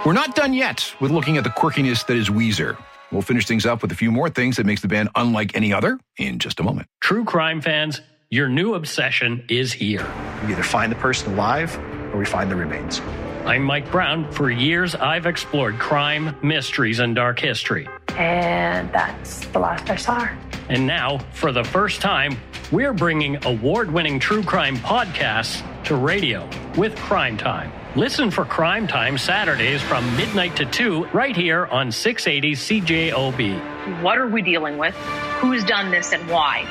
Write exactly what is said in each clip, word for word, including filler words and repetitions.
We're not done yet with looking at the quirkiness that is Weezer. We'll finish things up with a few more things that makes the band unlike any other in just a moment. True crime fans, your new obsession is here. We either find the person alive or we find the remains. I'm Mike Brown. For years, I've explored crime, mysteries, and dark history. And that's the last I saw her. And now, for the first time, we're bringing award-winning true crime podcasts to radio with Crime Time. Listen for Crime Time Saturdays from midnight to two right here on six eighty C J O B. What are we dealing with? Who's done this and why?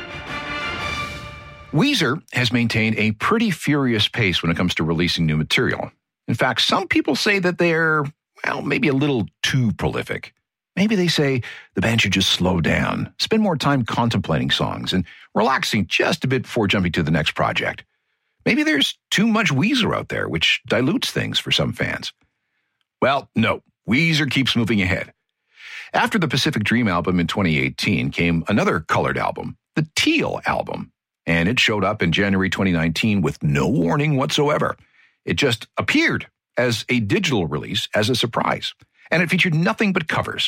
Weezer has maintained a pretty furious pace when it comes to releasing new material. In fact, some people say that they're, well, maybe a little too prolific. Maybe they say the band should just slow down, spend more time contemplating songs, and relaxing just a bit before jumping to the next project. Maybe there's too much Weezer out there, which dilutes things for some fans. Well, no, Weezer keeps moving ahead. After the Pacific Dream album in twenty eighteen came another colored album, the Teal album, and it showed up in January twenty nineteen with no warning whatsoever. It just appeared as a digital release as a surprise, and it featured nothing but covers.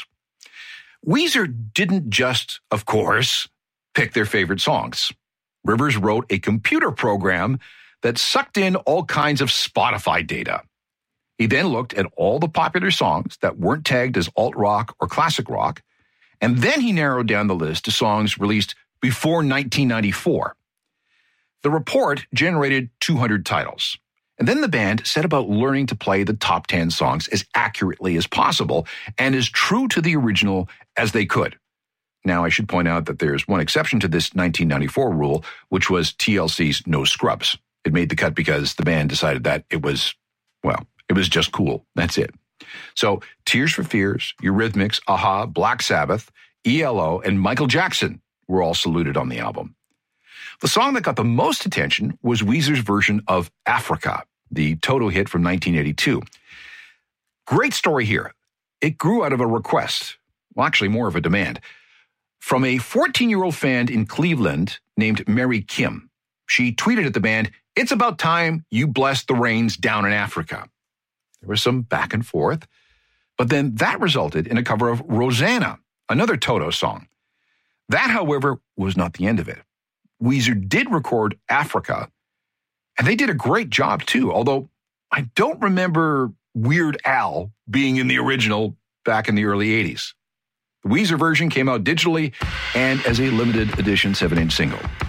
Weezer didn't just, of course, pick their favorite songs. Rivers wrote a computer program that sucked in all kinds of Spotify data. He then looked at all the popular songs that weren't tagged as alt-rock or classic rock, and then he narrowed down the list to songs released before nineteen ninety-four. The report generated two hundred titles. And then the band set about learning to play the top ten songs as accurately as possible and as true to the original as they could. Now, I should point out that there's one exception to this nineteen ninety-four rule, which was T L C's No Scrubs. It made the cut because the band decided that it was, well, it was just cool. That's it. So Tears for Fears, Eurythmics, a-ha, Black Sabbath, E L O, and Michael Jackson were all saluted on the album. The song that got the most attention was Weezer's version of Africa, the Toto hit from nineteen eighty-two. Great story here. It grew out of a request, well, actually more of a demand, from a fourteen-year-old fan in Cleveland named Mary Kim. She tweeted at the band, "It's about time you blessed the rains down in Africa." There was some back and forth, but then that resulted in a cover of Rosanna, another Toto song. That, however, was not the end of it. Weezer did record Africa, and they did a great job too, although I don't remember Weird Al being in the original back in the early eighties. The Weezer version came out digitally and as a limited edition seven-inch single.